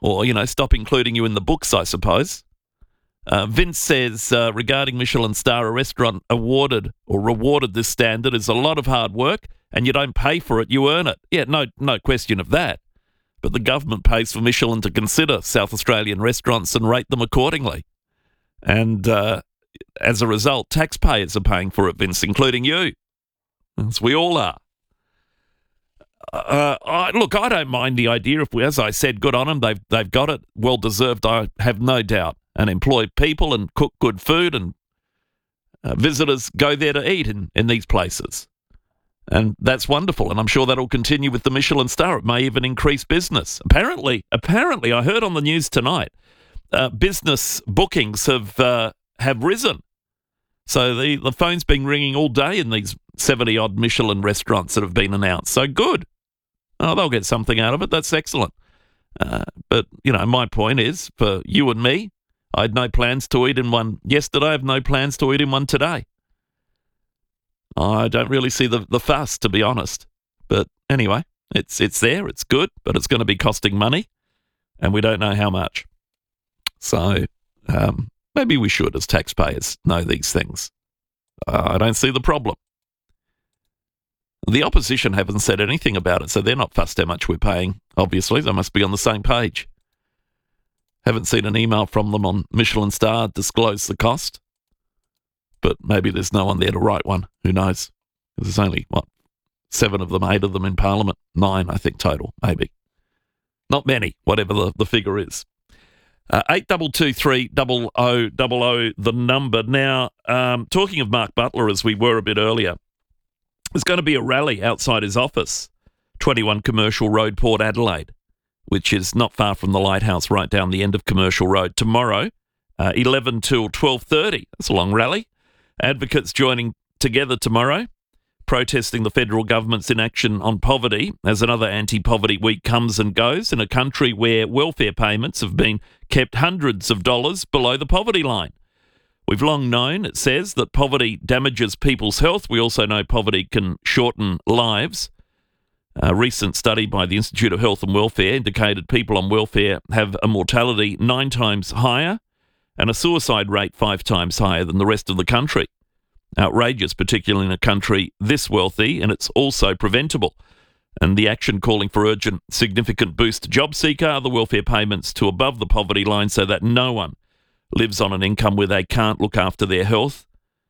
Or, stop including you in the books, I suppose. Vince says, regarding Michelin star, a restaurant awarded or rewarded this standard is a lot of hard work, and you don't pay for it, you earn it. Yeah, no question of that. But the government pays for Michelin to consider South Australian restaurants and rate them accordingly. And as a result, taxpayers are paying for it, Vince, including you, as we all are. Look, I don't mind the idea. If we, as I said, good on them. They've got it, well deserved, I have no doubt, and employ people and cook good food, and visitors go there to eat in these places, and that's wonderful. And I'm sure that'll continue with the Michelin star. It may even increase business. Apparently, I heard on the news tonight, business bookings have risen. So the phone's been ringing all day in these 70-odd Michelin restaurants that have been announced. So good. Oh, they'll get something out of it. That's excellent. But, my point is, for you and me, I had no plans to eat in one yesterday. I have no plans to eat in one today. I don't really see the fuss, to be honest. But anyway, it's there. It's good, but it's going to be costing money, and we don't know how much. So maybe we should, as taxpayers, know these things. I don't see the problem. The opposition haven't said anything about it, so they're not fussed how much we're paying. Obviously, they must be on the same page. Haven't seen an email from them on Michelin star disclose the cost. But maybe there's no one there to write one. Who knows? There's only, 7 of them, 8 of them in Parliament. 9, I think, total, maybe. Not many, whatever the figure is. 8223 0000, the number. Now, talking of Mark Butler, as we were a bit earlier, there's going to be a rally outside his office, 21 Commercial Road, Port Adelaide, which is not far from the Lighthouse, right down the end of Commercial Road. Tomorrow, 11 till 12:30. That's a long rally. Advocates joining together tomorrow, protesting the federal government's inaction on poverty as another anti-poverty week comes and goes in a country where welfare payments have been kept hundreds of dollars below the poverty line. We've long known, it says, that poverty damages people's health. We also know poverty can shorten lives. A recent study by the Institute of Health and Welfare indicated people on welfare have a mortality 9 times higher and a suicide rate 5 times higher than the rest of the country. Outrageous, particularly in a country this wealthy, and it's also preventable. And the action calling for urgent, significant boost to JobSeeker, other welfare payments to above the poverty line so that no one lives on an income where they can't look after their health,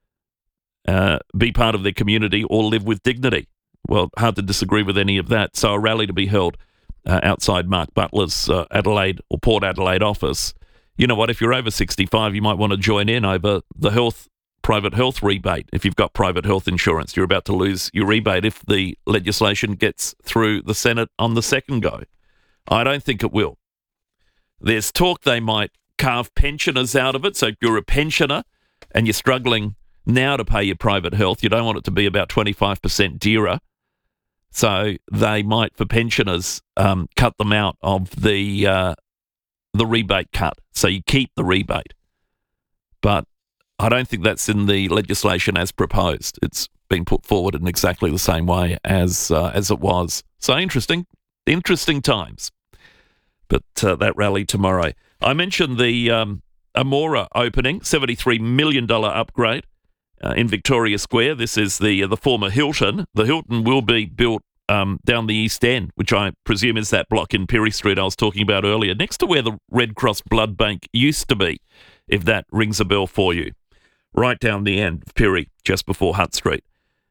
be part of their community, or live with dignity. Well, hard to disagree with any of that. So a rally to be held outside Mark Butler's Adelaide or Port Adelaide office. You know what? If you're over 65, you might want to join in over the private health rebate. If you've got private health insurance, you're about to lose your rebate if the legislation gets through the Senate on the second go. I don't think it will. There's talk they might carve pensioners out of it. So if you're a pensioner and you're struggling now to pay your private health, you don't want it to be about 25% dearer. So they might, for pensioners, cut them out of the rebate cut. So you keep the rebate. But I don't think that's in the legislation as proposed. It's been put forward in exactly the same way as it was. So interesting times. But that rally tomorrow. I mentioned the Amora opening, $73 million upgrade in Victoria Square. This is the former Hilton. The Hilton will be built down the East End, which I presume is that block in Pirie Street I was talking about earlier, next to where the Red Cross Blood Bank used to be, if that rings a bell for you. Right down the end of Pirie, just before Hutt Street.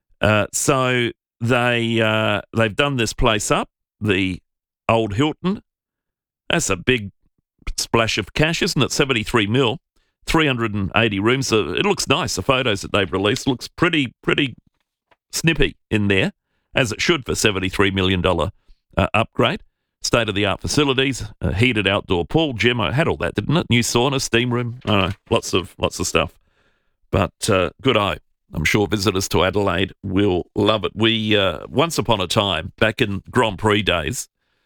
So they've done this place up, the old Hilton. That's a big splash of cash, isn't it? 73 mil, 380 rooms. It looks nice. The photos that they've released looks pretty snippy in there, as it should for $73 million upgrade. State-of-the-art facilities, a heated outdoor pool, gym. I had all that, didn't it? New sauna, steam room. Lots of stuff. But good eye. I'm sure visitors to Adelaide will love it. We, once upon a time, back in Grand Prix days,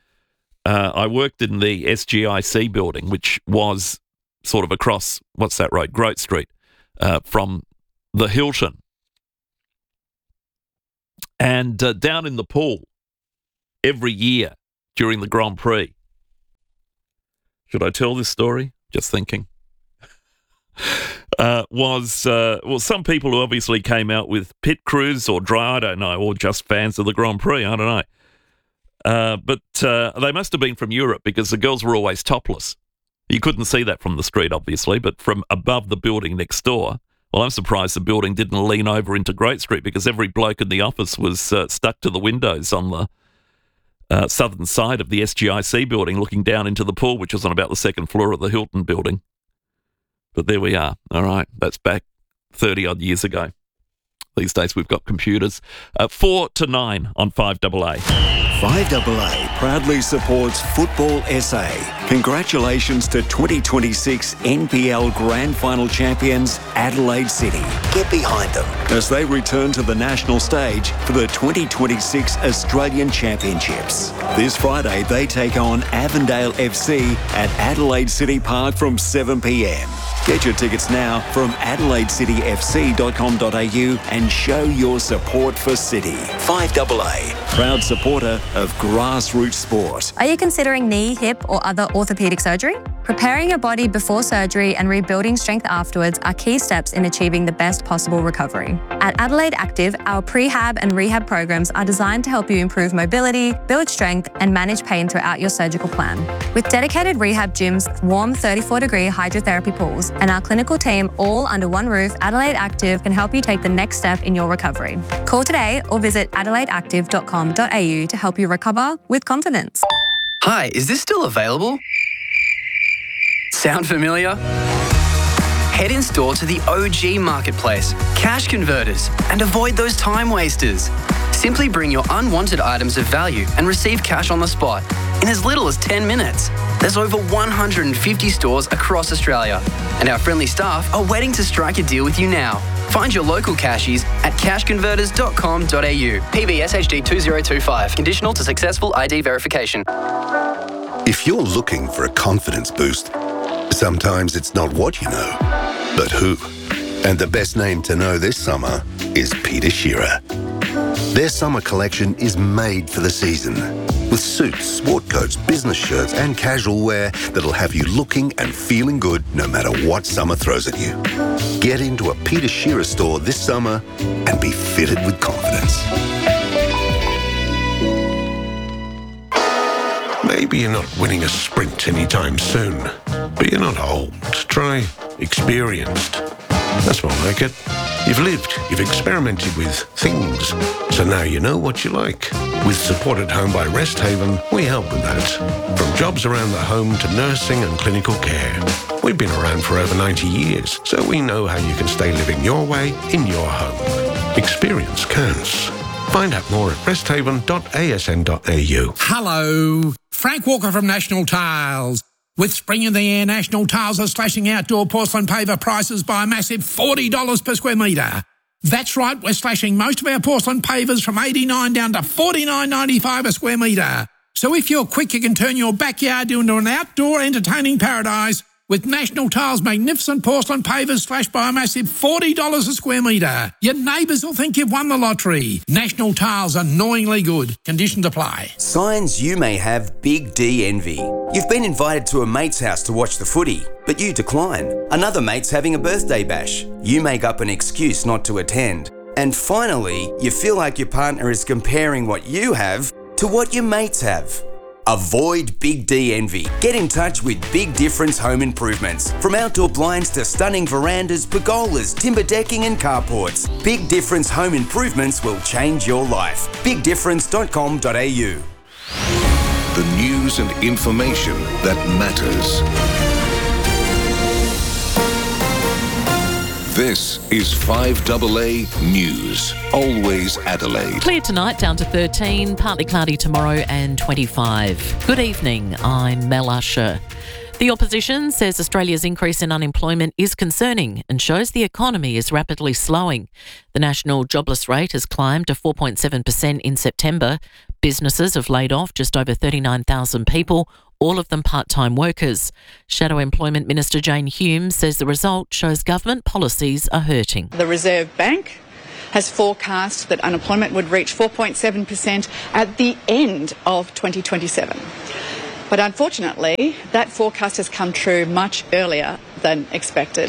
I worked in the SGIC building, which was sort of across, what's that road, Grote Street, from the Hilton. And down in the pool, every year during the Grand Prix, should I tell this story? Just thinking. Some people who obviously came out with pit crews or I don't know, or just fans of the Grand Prix, I don't know. But they must have been from Europe because the girls were always topless. You couldn't see that from the street, obviously, but from above the building next door. Well, I'm surprised the building didn't lean over into Great Street because every bloke in the office was stuck to the windows on the southern side of the SGIC building looking down into the pool, which was on about the second floor of the Hilton building. But there we are. All right, that's back 30-odd years ago. These days we've got computers. 4 to 9 on 5AA. 5AA proudly supports Football SA. Congratulations to 2026 NPL Grand Final champions Adelaide City. Get behind them as they return to the national stage for the 2026 Australian Championships. This Friday they take on Avondale FC at Adelaide City Park from 7 p.m. Get your tickets now from adelaidecityfc.com.au and show your support for City. 5AA, proud supporter of grassroots sport. Are you considering knee, hip or other orthopaedic surgery? Preparing your body before surgery and rebuilding strength afterwards are key steps in achieving the best possible recovery. At Adelaide Active, our prehab and rehab programs are designed to help you improve mobility, build strength and manage pain throughout your surgical plan. With dedicated rehab gyms, warm 34-degree hydrotherapy pools and our clinical team all under one roof, Adelaide Active can help you take the next step in your recovery. Call today or visit adelaideactive.com.au to help you recover with confidence. Hi, is this still available? Sound familiar? Head in store to the OG Marketplace, Cash Converters, and avoid those time wasters. Simply bring your unwanted items of value and receive cash on the spot in as little as 10 minutes. There's over 150 stores across Australia, and our friendly staff are waiting to strike a deal with you now. Find your local cashies at cashconverters.com.au. PBS HD 2025. Conditional to successful ID verification. If you're looking for a confidence boost, sometimes it's not what you know, but who. And the best name to know this summer is Peter Shearer. Their summer collection is made for the season, with suits, sport coats, business shirts and casual wear that'll have you looking and feeling good no matter what summer throws at you. Get into a Peter Shearer store this summer and be fitted with confidence. Maybe you're not winning a sprint anytime soon, but you're not old. Try experienced. That's more like it. You've lived, you've experimented with things, so now you know what you like. With Support at Home by Resthaven, we help with that. From jobs around the home to nursing and clinical care. We've been around for over 90 years, so we know how you can stay living your way in your home. Experience counts. Find out more at resthaven.asn.au. Hello, Frank Walker from National Tiles. With spring in the air, National Tiles are slashing outdoor porcelain paver prices by a massive $40 per square metre. That's right, we're slashing most of our porcelain pavers from $89 down to $49.95 a square metre. So if you're quick, you can turn your backyard into an outdoor entertaining paradise with National Tiles' magnificent porcelain pavers slashed by a massive $40 a square metre. Your neighbours will think you've won the lottery. National Tiles, annoyingly good. Conditions apply. Signs you may have Big D envy. You've been invited to a mate's house to watch the footy, but you decline. Another mate's having a birthday bash. You make up an excuse not to attend. And finally, you feel like your partner is comparing what you have to what your mates have. Avoid Big D envy. Get in touch with Big Difference Home Improvements. From outdoor blinds to stunning verandas, pergolas, timber decking and carports, Big Difference Home Improvements will change your life. BigDifference.com.au. The news and information that matters. This is 5AA News. Always Adelaide. Clear tonight, down to 13, partly cloudy tomorrow and 25. Good evening, I'm Mel Usher. The opposition says Australia's increase in unemployment is concerning and shows the economy is rapidly slowing. The national jobless rate has climbed to 4.7% in September. Businesses have laid off just over 39,000 people, all of them part-time workers. Shadow Employment Minister Jane Hume says the result shows government policies are hurting. The Reserve Bank has forecast that unemployment would reach 4.7% at the end of 2027. But unfortunately, that forecast has come true much earlier than expected.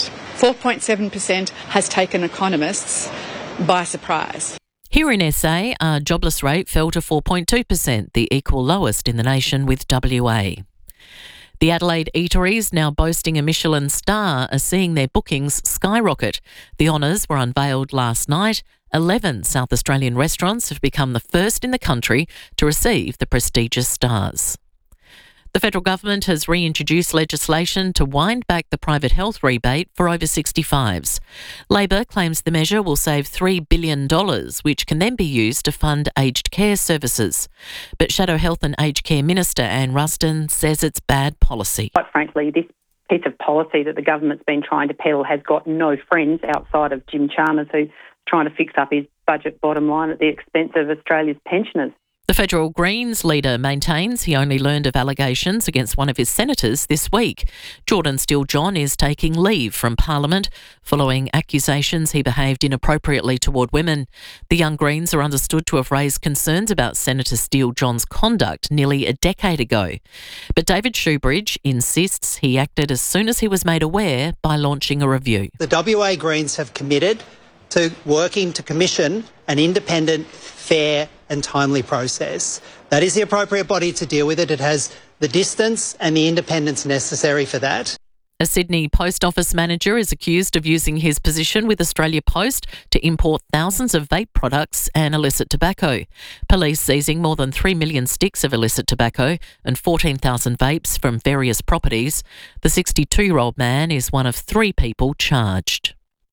4.7% has taken economists by surprise. Here in SA, our jobless rate fell to 4.2%, the equal lowest in the nation with WA. The Adelaide eateries, now boasting a Michelin star, are seeing their bookings skyrocket. The honours were unveiled last night. 11 South Australian restaurants have become the first in the country to receive the prestigious stars. The federal government has reintroduced legislation to wind back the private health rebate for over 65s. Labor claims the measure will save $3 billion, which can then be used to fund aged care services. But Shadow Health and Aged Care Minister Anne Ruston says it's bad policy. Quite frankly, this piece of policy that the government's been trying to peddle has got no friends outside of Jim Chalmers, who's trying to fix up his budget bottom line at the expense of Australia's pensioners. The federal Greens leader maintains he only learned of allegations against one of his senators this week. Jordan Steele-John is taking leave from Parliament following accusations he behaved inappropriately toward women. The Young Greens are understood to have raised concerns about Senator Steele-John's conduct nearly a decade ago. But David Shoebridge insists he acted as soon as he was made aware by launching a review. The WA Greens have committed to working to commission an independent, fair and timely process. That is the appropriate body to deal with it. It has the distance and the independence necessary for that. A Sydney post office manager is accused of using his position with Australia Post to import thousands of vape products and illicit tobacco. Police seizing more than 3 million sticks of illicit tobacco and 14,000 vapes from various properties. The 62-year-old man is one of 3 people charged.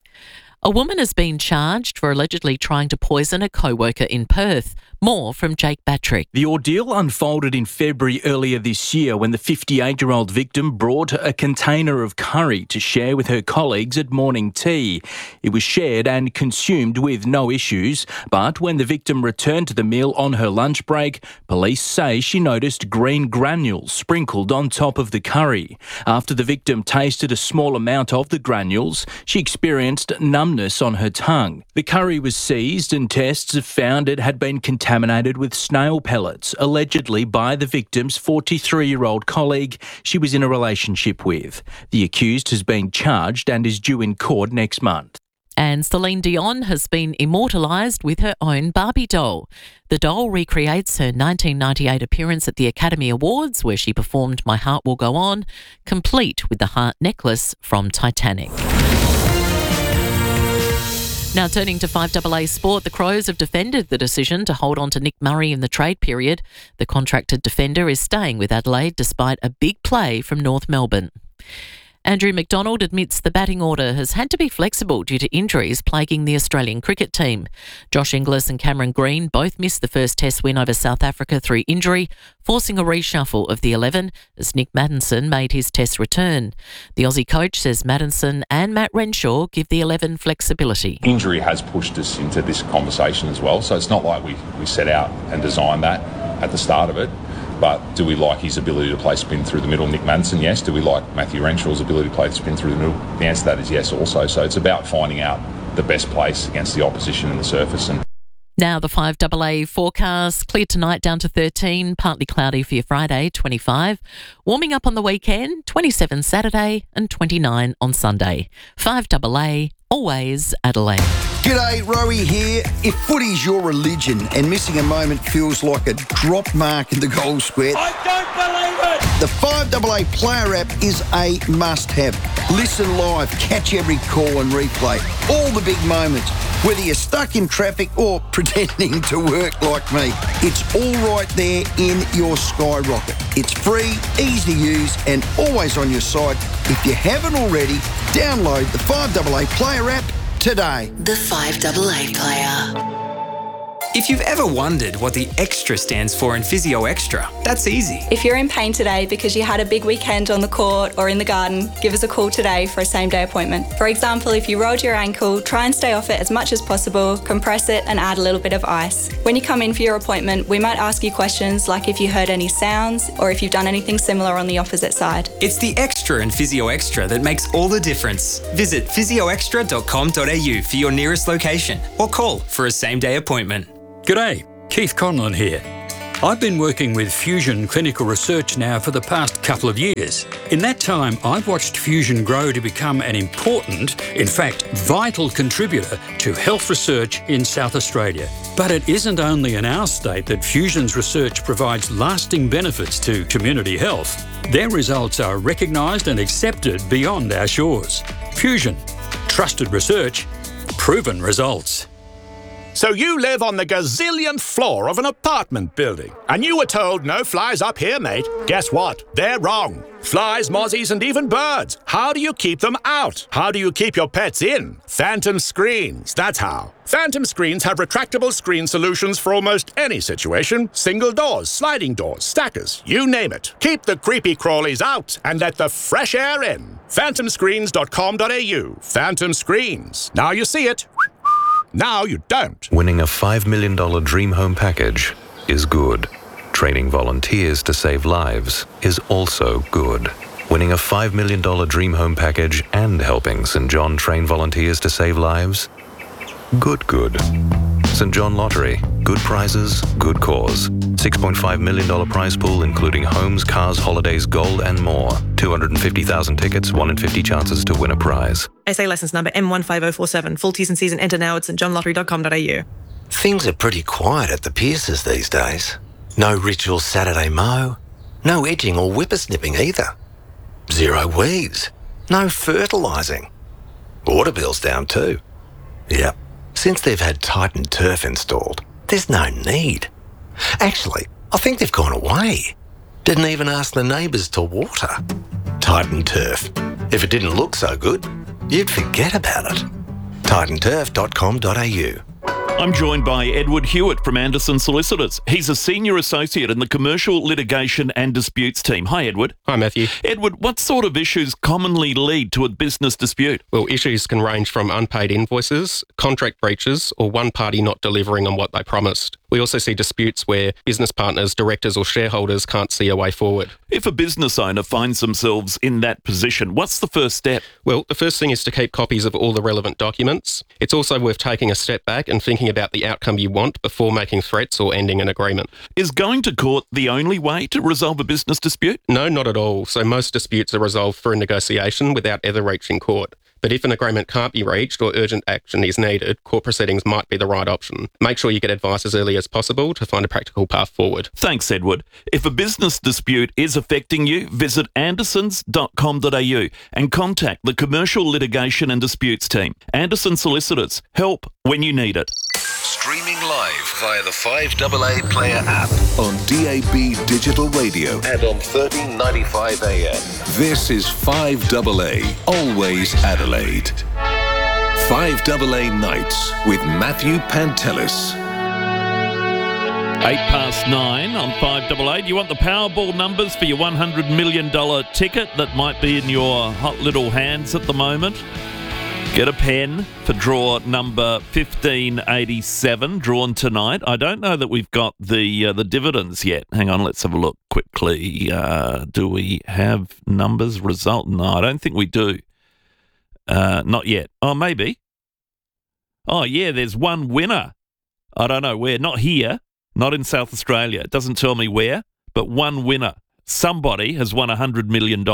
A woman has been charged for allegedly trying to poison a co-worker in Perth. More from Jake Batrick. The ordeal unfolded in February earlier this year when the 58-year-old victim brought a container of curry to share with her colleagues at morning tea. It was shared and consumed with no issues, but when the victim returned to the meal on her lunch break, police say she noticed green granules sprinkled on top of the curry. After the victim tasted a small amount of the granules, she experienced numbness on her tongue. The curry was seized and tests have found it had been contaminated with snail pellets, allegedly by the victim's 43-year-old colleague she was in a relationship with. The accused has been charged and is due in court next month. And Celine Dion has been immortalised with her own Barbie doll. The doll recreates her 1998 appearance at the Academy Awards, where she performed My Heart Will Go On, complete with the heart necklace from Titanic. Now turning to 5AA sport, the Crows have defended the decision to hold on to Nick Murray in the trade period. The contracted defender is staying with Adelaide despite a big play from North Melbourne. Andrew McDonald admits the batting order has had to be flexible due to injuries plaguing the Australian cricket team. Josh Inglis and Cameron Green both missed the first Test win over South Africa through injury, forcing a reshuffle of the 11 as Nick Maddinson made his Test return. The Aussie coach says Maddinson and Matt Renshaw give the 11 flexibility. Injury has pushed us into this conversation as well, so it's not like we set out and designed that at the start of it. But do we like his ability to play spin through the middle, Nick Maddinson? Yes. Do we like Matthew Renshaw's ability to play spin through the middle? The answer to that is yes also. So it's about finding out the best place against the opposition in the surface. And now the 5AA forecast, clear tonight down to 13, partly cloudy for your Friday, 25. Warming up on the weekend, 27 Saturday and 29 on Sunday. 5AA, always Adelaide. G'day, Rowie here. If footy's your religion and missing a moment feels like a drop mark in the goal square, I don't believe it! The 5AA Player app is a must-have. Listen live, catch every call and replay. All the big moments, whether you're stuck in traffic or pretending to work like me. It's all right there in your Skyrocket. It's free, easy to use and always on your side. If you haven't already, download the 5AA Player app today. The 5AA Player. If you've ever wondered what the extra stands for in Physio Extra, that's easy. If you're in pain today because you had a big weekend on the court or in the garden, give us a call today for a same-day appointment. For example, if you rolled your ankle, try and stay off it as much as possible, compress it and add a little bit of ice. When you come in for your appointment, we might ask you questions like if you heard any sounds or if you've done anything similar on the opposite side. It's the extra in Physio Extra that makes all the difference. Visit physioextra.com.au for your nearest location or call for a same-day appointment. G'day, Keith Conlon here. I've been working with Fusion Clinical Research now for the past couple of years. In that time, I've watched Fusion grow to become an important, in fact, vital contributor to health research in South Australia. But it isn't only in our state that Fusion's research provides lasting benefits to community health. Their results are recognised and accepted beyond our shores. Fusion. Trusted research. Proven results. So you live on the gazillionth floor of an apartment building, and you were told no flies up here, mate. Guess what? They're wrong. Flies, mozzies, and even birds. How do you keep them out? How do you keep your pets in? Phantom Screens, that's how. Phantom Screens have retractable screen solutions for almost any situation. Single doors, sliding doors, stackers, you name it. Keep the creepy crawlies out and let the fresh air in. phantomscreens.com.au. Phantom Screens. Now you see it. Now you don't. Winning a $5 million dream home package is good. Training volunteers to save lives is also good. Winning a $5 million dream home package and helping St. John train volunteers to save lives? Good. St. John Lottery. Good prizes, good cause. $6.5 million prize pool including homes, cars, holidays, gold and more. 250,000 tickets, 1 in 50 chances to win a prize. SA licence number M15047. Full T's and C's and enter now at stjohnlottery.com.au. Things are pretty quiet at the Pierces these days. No ritual Saturday mow. No edging or whippersnipping either. Zero weeds. No fertilising. Water bill's down too. Yep. Since they've had Titan Turf installed, there's no need. Actually, I think they've gone away. Didn't even ask the neighbours to water. Titan Turf. If it didn't look so good, you'd forget about it. titanturf.com.au. I'm joined by Edward Hewitt from Anderson Solicitors. He's a senior associate in the Commercial Litigation and Disputes team. Hi, Edward. Hi, Matthew. Edward, what sort of issues commonly lead to a business dispute? Well, issues can range from unpaid invoices, contract breaches, or one party not delivering on what they promised. We also see disputes where business partners, directors or shareholders can't see a way forward. If a business owner finds themselves in that position, what's the first step? Well, the first thing is to keep copies of all the relevant documents. It's also worth taking a step back and thinking about the outcome you want before making threats or ending an agreement. Is going to court the only way to resolve a business dispute? No, not at all. So most disputes are resolved through negotiation without ever reaching court. But if an agreement can't be reached or urgent action is needed, court proceedings might be the right option. Make sure you get advice as early as possible to find a practical path forward. Thanks, Edward. If a business dispute is affecting you, visit andersons.com.au and contact the Commercial Litigation and Disputes team. Anderson Solicitors. Help when you need it. Streaming live via the 5AA Player app. On DAB Digital Radio. And on 1395 AM. This is 5AA, always Adelaide. 5AA Nights with Matthew Pantelis. 9:08 on 5AA. You want the Powerball numbers for your $100 million ticket that might be in your hot little hands at the moment? Get a pen for draw number 1587, drawn tonight. I don't know that we've got the dividends yet. Hang on, let's have a look quickly. Do we have numbers result? No, I don't think we do. Not yet. Oh, maybe. Oh, yeah, there's one winner. I don't know where. Not here. Not in South Australia. It doesn't tell me where, but one winner. Somebody has won $100 million.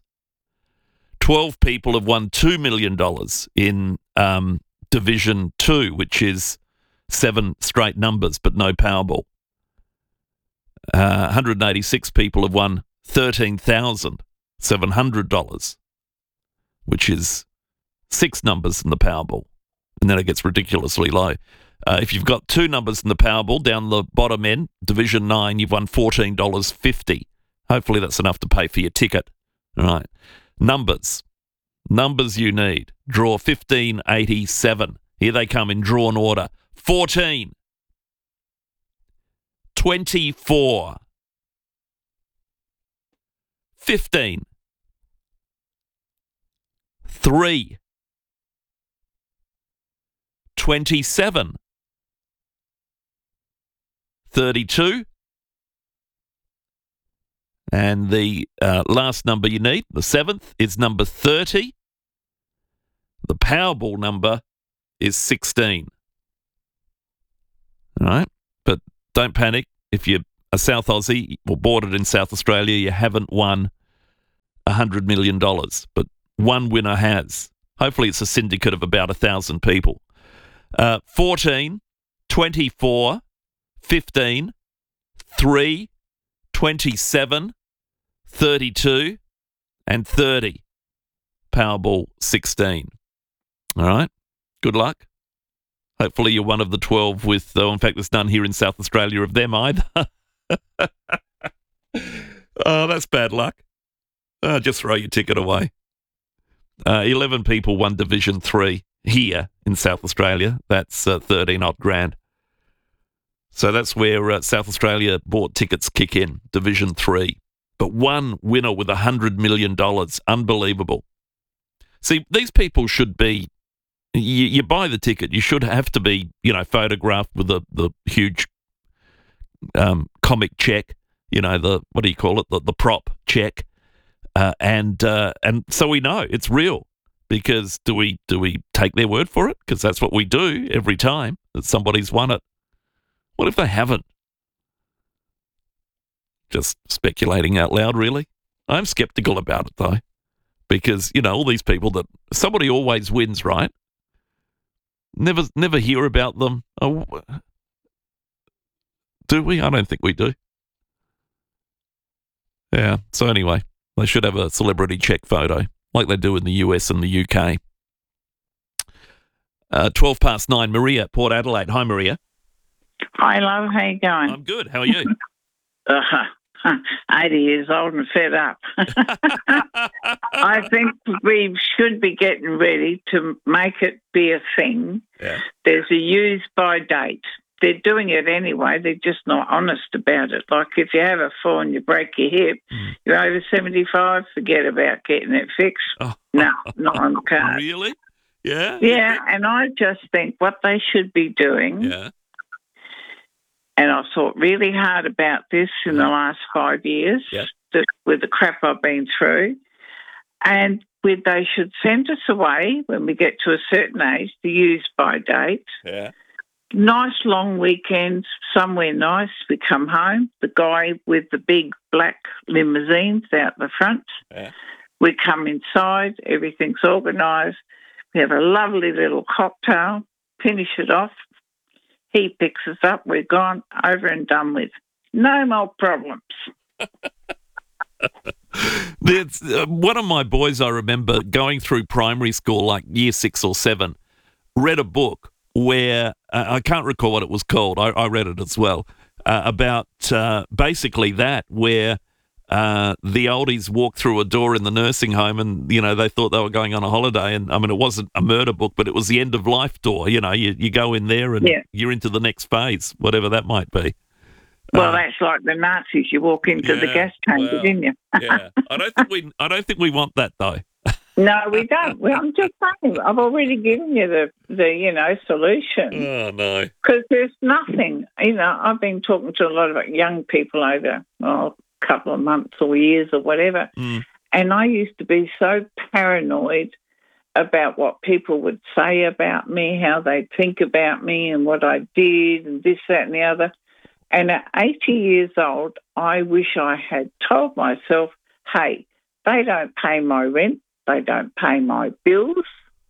12 people have won $2 million in Division 2, which is 7 straight numbers, but no Powerball. 186 people have won $13,700, which is 6 numbers in the Powerball. And then it gets ridiculously low. If you've got 2 numbers in the Powerball, down the bottom end, Division 9, you've won $14.50. Hopefully that's enough to pay for your ticket. All right. Numbers you need. Draw 1587. Here they come in drawn order. 14. 24. 15. 3. 27. 32. And the last number you need, the 7th, is number 30. The Powerball number is 16. All right? But don't panic if you a South Aussie or bordered in South Australia, you haven't won $100 million, but one winner has. Hopefully it's a syndicate of about 1,000 people. 14, 24, 15, 3, 27, 32, and 30. Powerball 16. All right. Good luck. Hopefully you're one of the 12 with, in fact, there's none here in South Australia of them either. Oh, that's bad luck. Just throw your ticket away. 11 people won Division 3 here in South Australia. That's 13 odd grand. So that's where South Australia bought tickets kick in, Division 3. But one winner with $100 million. Unbelievable. See, these people should be, you buy the ticket, you should have to be, photographed with the huge comic check, what do you call it, the prop check. And so we know it's real, because do we take their word for it? Because that's what we do every time that somebody's won it. What if they haven't? Just speculating out loud, really. I'm skeptical about it, though, because, all these people that somebody always wins, right? Never hear about them. Oh, do we? I don't think we do. Yeah. So anyway, they should have a celebrity check photo like they do in the US and the UK. 9:12, Maria, Port Adelaide. Hi, Maria. Hi, love. How you going? I'm good. How are you? 80 years old and fed up. I think we should be getting ready to make it be a thing. Yeah. There's a use by date. They're doing it anyway. They're just not honest about it. Like if you have a fall and you break your hip, you're over 75, forget about getting it fixed. Oh. No, not on the card. Really? Yeah? Yeah, and I just think what they should be doing, and I've thought really hard about this in the last 5 years, with the crap I've been through, and they should send us away when we get to a certain age, the use by date. Yeah. Nice long weekends, somewhere nice. We come home, the guy with the big black limousines out the front. Yeah. We come inside, everything's organised. We have a lovely little cocktail, finish it off. He picks us up, we're gone, over and done with. No more problems. One of my boys, I remember going through primary school, like year 6 or 7, read a book where, I can't recall what it was called, I read it as well, about basically that, where the oldies walked through a door in the nursing home and, they thought they were going on a holiday. And, it wasn't a murder book, but it was the end of life door. You go in there and you're into the next phase, whatever that might be. Well, that's like the Nazis. You walk into the gas chamber, didn't you? Yeah. I don't think we want that, though. No, we don't. Well, I'm just saying, I've already given you the solution. Oh, no. Because there's nothing. I've been talking to a lot of young people over a couple of months or years or whatever, and I used to be so paranoid about what people would say about me, how they think about me and what I did and this, that and the other. And at 80 years old, I wish I had told myself, hey, they don't pay my rent, they don't pay my bills.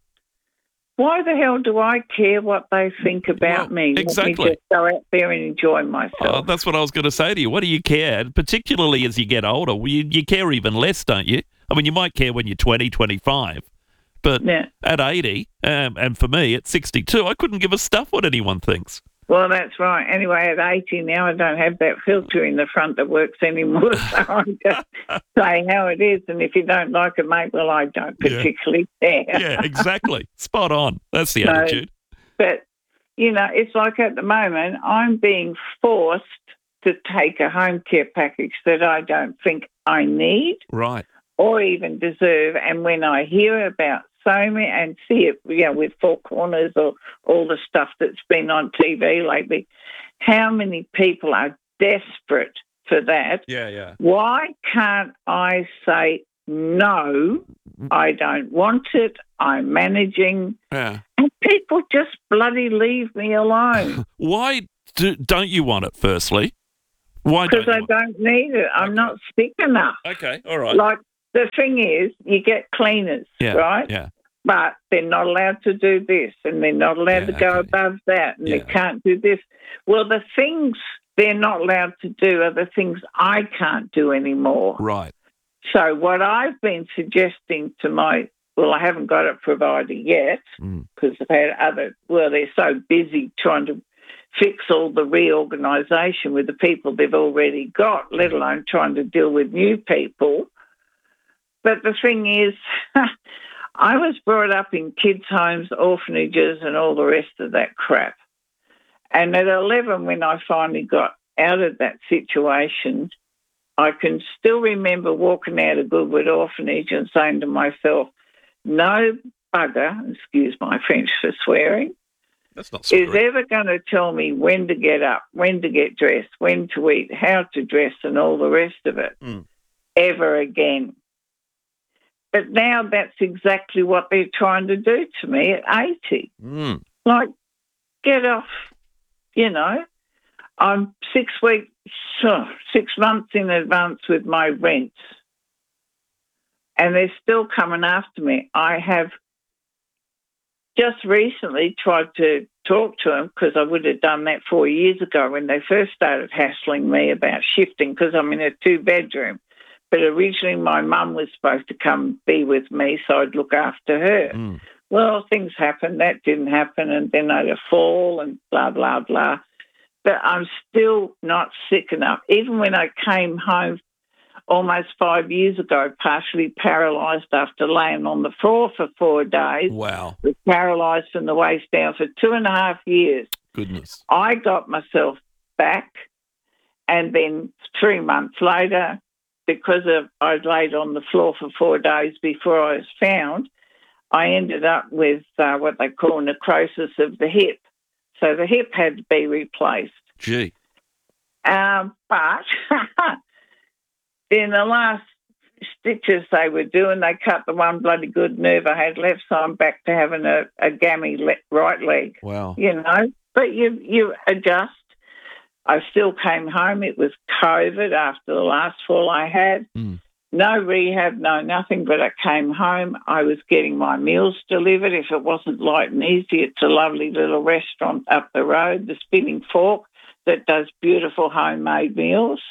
Why the hell do I care what they think about me? Exactly. Let me just go out there and enjoy myself. Oh, that's what I was going to say to you. What do you care? Particularly as you get older, you care even less, don't you? You might care when you're 20, 25, but at 80, and for me at 62, I couldn't give a stuff what anyone thinks. Well, that's right. Anyway, at 80 now, I don't have that filter in the front that works anymore, so I just say how it is, and if you don't like it, mate, well, I don't particularly care. Yeah, exactly. Spot on. That's the attitude. But, it's like at the moment, I'm being forced to take a home care package that I don't think I need. Right. Or even deserve, and when I hear about so many and see it, with Four Corners or all the stuff that's been on TV lately, how many people are desperate for that? Yeah. Why can't I say, no, I don't want it, I'm managing, and people just bloody leave me alone? Why don't you want it, firstly? Why don't Because I don't need it. I'm not sick enough. Okay, all right. Like, the thing is, you get cleaners, right? Yeah. But they're not allowed to do this, and they're not allowed to go above that, and they can't do this. Well, the things they're not allowed to do are the things I can't do anymore. Right. So what I've been suggesting to I haven't got a provider yet because I've had they're so busy trying to fix all the reorganisation with the people they've already got, let alone trying to deal with new people. But the thing is, I was brought up in kids' homes, orphanages, and all the rest of that crap. And at 11, when I finally got out of that situation, I can still remember walking out of Goodwood Orphanage and saying to myself, no bugger, excuse my French for swearing, That's not is ever going to tell me when to get up, when to get dressed, when to eat, how to dress, and all the rest of it, ever again. But now that's exactly what they're trying to do to me at 80. Like, get off, I'm 6 months in advance with my rent, and they're still coming after me. I have just recently tried to talk to them, because I would have done that 4 years ago when they first started hassling me about shifting, because I'm in a 2-bedroom. But originally my mum was supposed to come be with me so I'd look after her. Well, things happened. That didn't happen, and then I had a fall and blah, blah, blah. But I'm still not sick enough. Even when I came home almost 5 years ago, partially paralysed after laying on the floor for 4 days. Wow. Was paralysed from the waist down for 2.5 years. Goodness. I got myself back, and then 3 months later, because I'd laid on the floor for 4 days before I was found, I ended up with what they call necrosis of the hip. So the hip had to be replaced. Gee. But in the last stitches they were doing, they cut the one bloody good nerve I had left, so I'm back to having a gammy right leg. Wow. But you adjust. I still came home. It was COVID after the last fall I had. No rehab, no nothing, but I came home. I was getting my meals delivered. If it wasn't Light and Easy, it's a lovely little restaurant up the road, the Spinning Fork, that does beautiful homemade meals,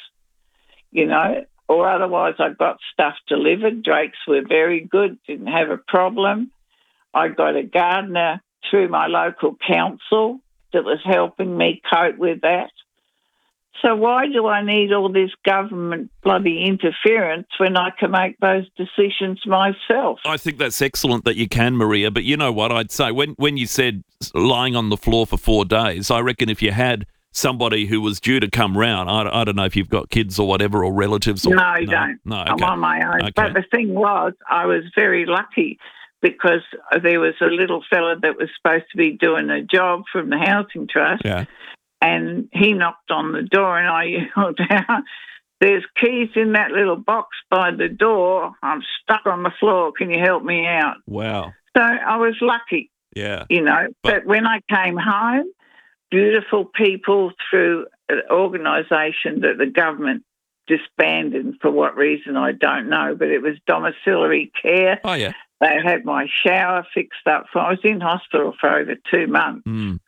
or otherwise I got stuff delivered. Drakes were very good, didn't have a problem. I got a gardener through my local council that was helping me cope with that. So why do I need all this government bloody interference when I can make those decisions myself? I think that's excellent that you can, Maria. But you know what I'd say? When you said lying on the floor for 4 days, I reckon if you had somebody who was due to come round, I don't know if you've got kids or whatever or relatives. Or, no, I don't. No, okay. I'm on my own. Okay. But the thing was, I was very lucky because there was a little fella that was supposed to be doing a job from the Housing Trust. Yeah. And he knocked on the door and I yelled out, there's keys in that little box by the door. I'm stuck on the floor. Can you help me out? Wow. So I was lucky. Yeah. But when I came home, beautiful people through an organisation that the government disbanded for what reason, I don't know, but it was domiciliary care. Oh, yeah. They had my shower fixed up. I was in hospital for over 2 months,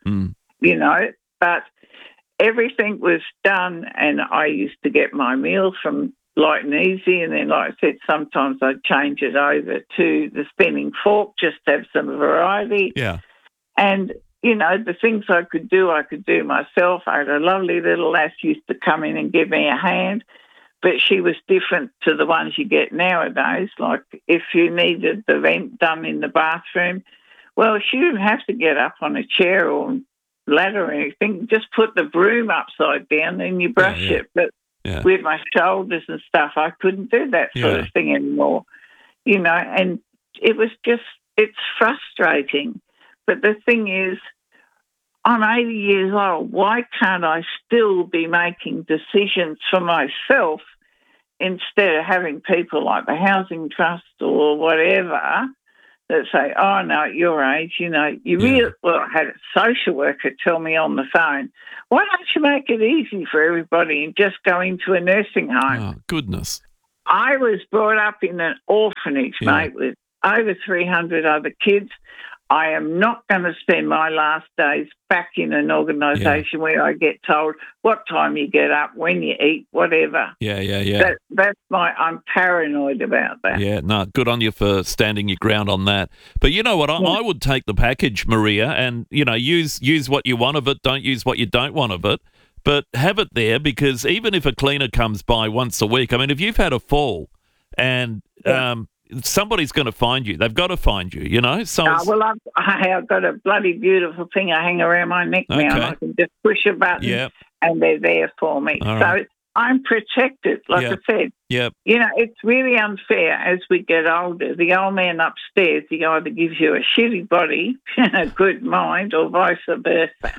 but everything was done, and I used to get my meals from Light and Easy, and then, like I said, sometimes I'd change it over to the Spinning Fork just to have some variety. Yeah. And, the things I could do myself. I had a lovely little lass used to come in and give me a hand, but she was different to the ones you get nowadays. Like if you needed the vent done in the bathroom, well, she didn't have to get up on a chair or ladder or anything. Just put the broom upside down and you brush it. But with my shoulders and stuff, I couldn't do that sort of thing anymore. And it was just, it's frustrating. But the thing is, I'm 80 years old. Why can't I still be making decisions for myself instead of having people like the Housing Trust or whatever that say, oh, no, at your age, you know, I had a social worker tell me on the phone, why don't you make it easy for everybody and just go into a nursing home? Oh, goodness. I was brought up in an orphanage, mate, with over 300 other kids. I am not going to spend my last days back in an organisation where I get told what time you get up, when you eat, whatever. Yeah. I'm paranoid about that. Yeah, no, good on you for standing your ground on that. But you know what? I would take the package, Maria, and, you know, use what you want of it, don't use what you don't want of it, but have it there, because even if a cleaner comes by once a week, I mean, if you've had a fall and somebody's going to find you. They've got to find you, you know? So I've got a bloody beautiful thing I hang around my neck now, and I can just push a button and they're there for me. So I'm protected, like I said. Yep. You know, it's really unfair as we get older. The old man upstairs, he either gives you a shitty body, a good mind, or vice versa.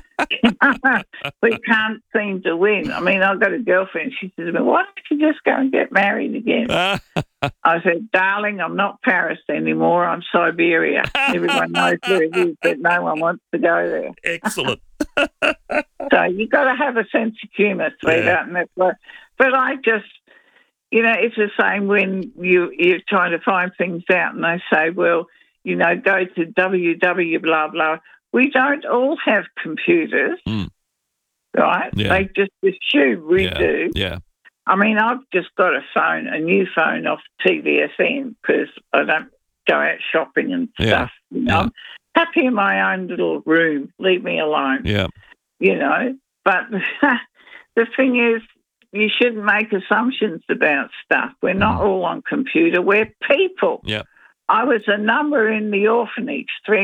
We can't seem to win. I mean, I've got a girlfriend. She says to me, why don't you just go and get married again? I said, darling, I'm not Paris anymore. I'm Siberia. Everyone knows where it is, but no one wants to go there. Excellent. So you've got to have a sense of humour, sweetheart. And that's what, but I just, you know, it's the same when you're trying to find things out and they say, well, you know, go to www, blah, blah. We don't all have computers, right? Yeah. They just assume we do. Yeah. I mean, I've just got a new phone off TVSN because I don't go out shopping and stuff. You know? I'm happy in my own little room. Leave me alone. Yeah. You know, but the thing is, you shouldn't make assumptions about stuff. We're not all on computer. We're people. Yeah. I was a number in the orphanage,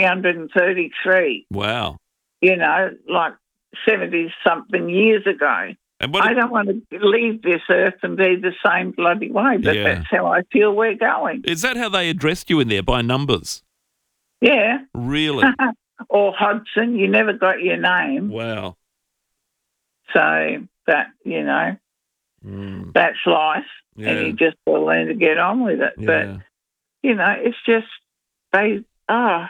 333. Wow. You know, like 70-something years ago. And I don't want to leave this earth and be the same bloody way, but that's how I feel we're going. Is that how they addressed you in there, by numbers? Yeah. Really? Or Hodgson, you never got your name. Wow. So that, you know, that's life. Yeah. And you just got to learn to get on with it. Yeah. But, you know, it's just, I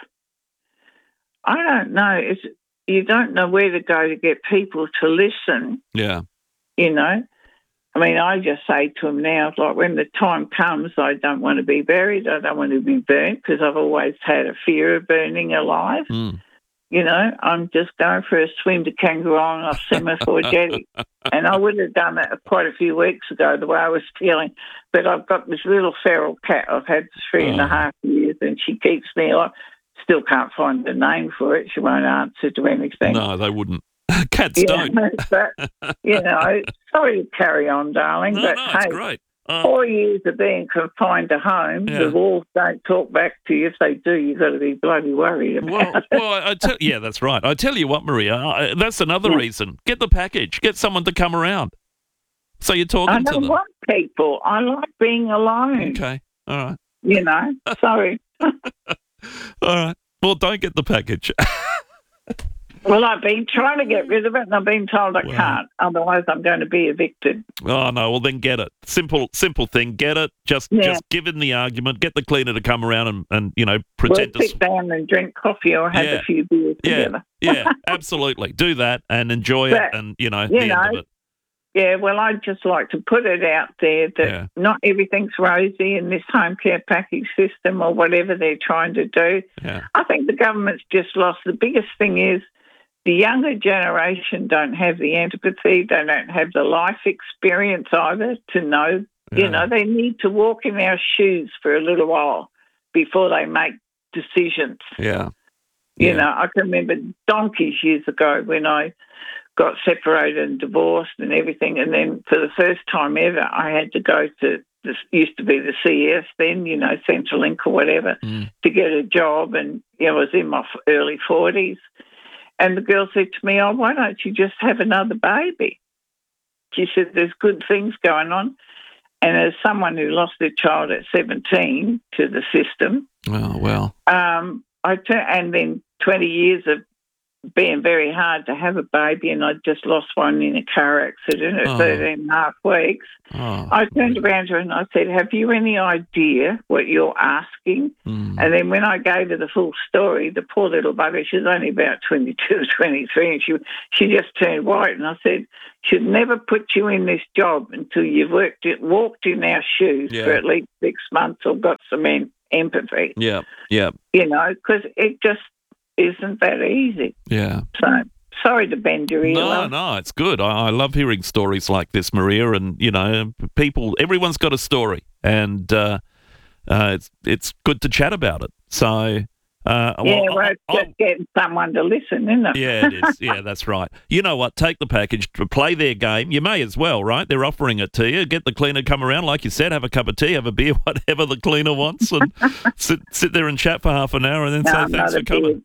don't know. You don't know where to go to get people to listen. Yeah. You know, I mean, I just say to them now, like, when the time comes, I don't want to be buried. I don't want to be burnt because I've always had a fear of burning alive. You know, I'm just going for a swim to Kangaroo off Semaphore Jetty. And I would have done that quite a few weeks ago, the way I was feeling. But I've got this little feral cat I've had for 3.5 years, and she keeps me alive. Still can't find the name for it. She won't answer to anything. No, they wouldn't. Cats don't. But, you know, sorry to carry on, darling. No, but it's great. 4 years of being confined to home, the walls don't talk back to you. If they do, you've got to be bloody worried about it. Well, that's right. I tell you what, Maria, that's another reason. Get the package. Get someone to come around. So you're talking to them. I don't want people. I like being alone. Okay. All right. You know, sorry. All right. Well, don't get the package. Well, I've been trying to get rid of it, and I've been told I can't. Otherwise, I'm going to be evicted. Oh, no. Well, then get it. Simple thing. Get it. Just give in the argument. Get the cleaner to come around and you know, pretend to sit down and drink coffee or have a few beers together. Yeah, absolutely. Do that and enjoy it and, you know, the end of it. Yeah, well, I'd just like to put it out there that not everything's rosy in this home care package system or whatever they're trying to do. Yeah. I think the government's just lost. The biggest thing is the younger generation don't have the empathy. They don't have the life experience either to know. You know, they need to walk in our shoes for a little while before they make decisions. Yeah. You know, I can remember donkeys years ago when I got separated and divorced and everything. And then for the first time ever, I had to go to this used to be the CS then, you know, Centrelink or whatever, to get a job. And I was in my early 40s. And the girl said to me, oh, why don't you just have another baby? She said, there's good things going on. And as someone who lost their child at 17 to the system, and then 20 years of being very hard to have a baby, and I just lost one in a car accident at 13 and a half weeks. I turned around to her and I said, have you any idea what you're asking? And then when I gave her the full story, the poor little bugger, she's only about 22 or 23, and she just turned white. And I said, should never put you in this job until you've walked in our shoes for at least 6 months or got some empathy. Yeah. You know, because it just isn't that easy. Yeah. So, sorry to bend your ear. No, it's good. I love hearing stories like this, Maria, and, you know, everyone's got a story, and it's good to chat about it. So... it's just getting someone to listen, isn't it? Yeah, it is. Yeah, that's right. You know what? Take the package, play their game. You may as well, right? They're offering it to you. Get the cleaner, come around, like you said, have a cup of tea, have a beer, whatever the cleaner wants, and sit there and chat for half an hour, and then say thanks for coming.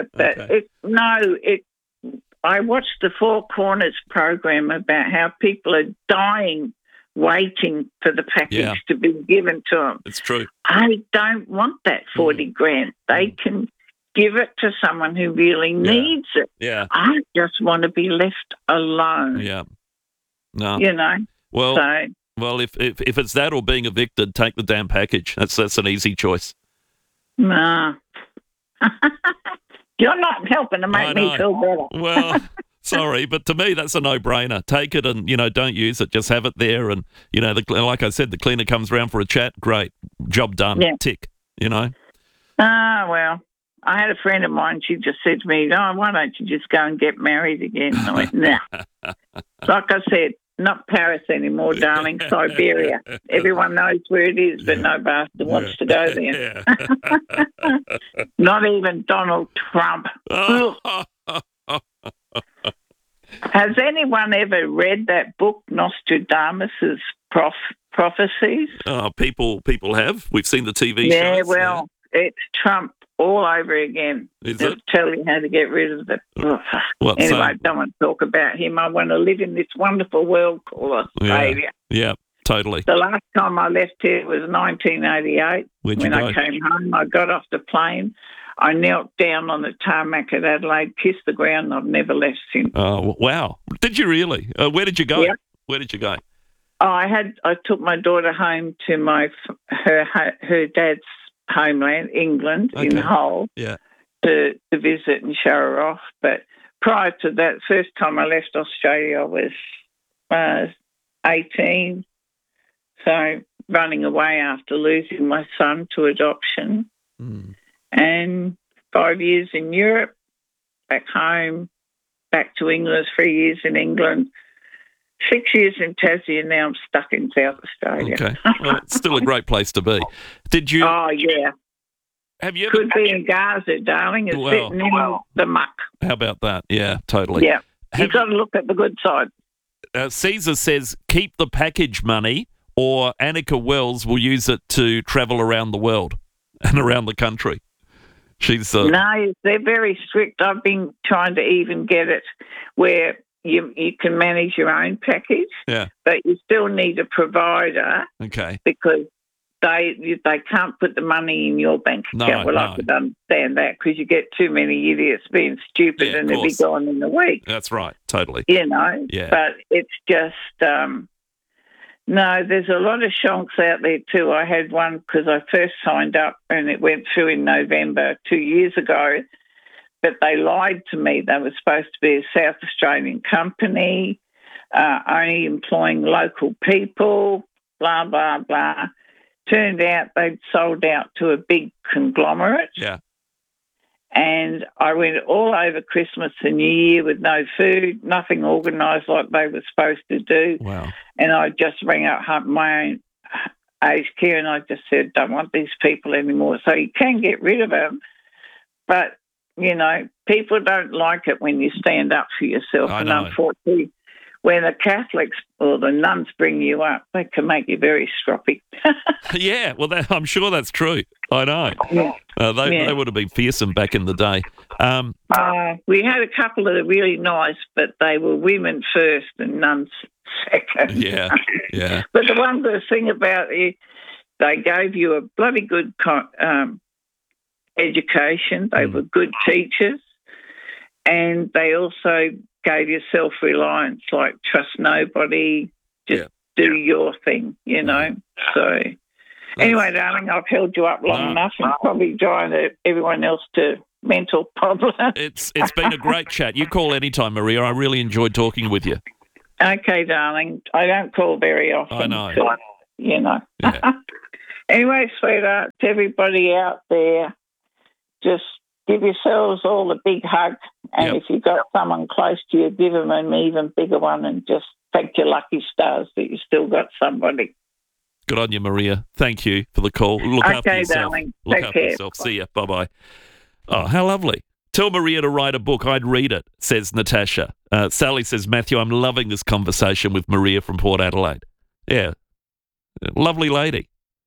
I watched the Four Corners program about how people are dying waiting for the package to be given to them. It's true. I don't want that 40 grand. They can give it to someone who really needs it. Yeah. I just want to be left alone. Yeah. No. You know? Well, if it's that or being evicted, take the damn package. That's an easy choice. No. You're not helping to make me feel better. Well... Sorry, but to me, that's a no-brainer. Take it and, you know, don't use it. Just have it there. And, you know, like I said, the cleaner comes around for a chat. Great. Job done. Yeah. Tick, you know. Well, I had a friend of mine. She just said to me, why don't you just go and get married again? And I went, nah. Like I said, not Paris anymore, darling. Siberia. Everyone knows where it is, but no bastard wants to go there. Not even Donald Trump. Has anyone ever read that book, Nostradamus' Prophecies? People have. We've seen the TV shows. Yeah, well, it's Trump all over again. They'll tell you how to get rid of it. Anyway, I don't want to talk about him. I want to live in this wonderful world called Australia. Yeah, totally. The last time I left here was 1988. When I came home, I got off the plane. I knelt down on the tarmac at Adelaide, kissed the ground, and I've never left since. Oh, wow. Did you really? Where did you go? Yeah. Where did you go? I took my daughter home to her dad's homeland, England, in Hull, to visit and show her off. But prior to that, first time I left Australia, I was 18. So running away after losing my son to adoption. And 5 years in Europe, back home, back to England, 3 years in England, 6 years in Tassie, and now I'm stuck in South Australia. Okay. Well, it's still a great place to be. Did you... Oh, yeah. Have you ever... Could be in Gaza, darling. It's sitting in the muck. How about that? Yeah, totally. Yeah. You've got to look at the good side. Caesar says, keep the package money, or Annika Wells will use it to travel around the world and around the country. She's No, they're very strict. I've been trying to even get it where you can manage your own package, but you still need a provider. Okay. Because they can't put the money in your bank account. I could understand that because you get too many idiots being stupid and they'll be gone in a week. That's right, totally. You know, but it's just... No, there's a lot of shonks out there too. I had one because I first signed up and it went through in November 2 years ago, but they lied to me. They were supposed to be a South Australian company, only employing local people, blah, blah, blah. Turned out they'd sold out to a big conglomerate. Yeah. And I went all over Christmas and New Year with no food, nothing organised like they were supposed to do. Wow. And I just rang up my own aged care and I just said, don't want these people anymore. So you can get rid of them. But, you know, people don't like it when you stand up for yourself. And unfortunately, when the Catholics or the nuns bring you up, they can make you very stroppy. Yeah, well, I'm sure that's true. I know. Yeah. They would have been fearsome back in the day. We had a couple that are really nice, but they were women first and nuns second. Yeah, yeah. But the one good thing about it, they gave you a bloody good education. They were good teachers. And they also gave you self-reliance, like trust nobody, just do your thing, you know. So anyway, darling, I've held you up long enough and probably driving everyone else to mental problems. It's been a great chat. You call anytime, Maria. I really enjoyed talking with you. Okay, darling. I don't call very often. I know. So, you know. Yeah. Anyway, sweetheart, to everybody out there, just give yourselves all a big hug. And if you've got someone close to you, give them an even bigger one and just thank your lucky stars that you still got somebody. Good on you, Maria. Thank you for the call. Look after yourself. Darling. Look Take after care. yourself. See ya. Bye-bye. Oh, how lovely. Tell Maria to write a book. I'd read it, says Natasha. Sally says, Matthew, I'm loving this conversation with Maria from Port Adelaide. Yeah. Lovely lady.